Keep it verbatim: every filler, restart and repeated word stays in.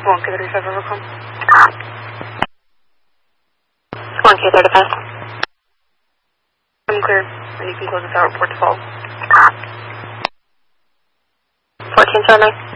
one K thirty-five, overcome. one K thirty-five. I'm clear, and you can close this out, report to fall. fourteen seven nine.